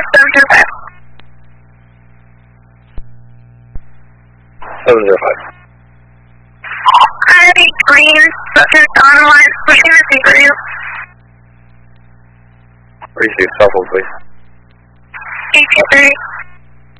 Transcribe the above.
705. 705. Alrighty, green, subject on line, pushing receive for you. Receive cell phone, please. 823.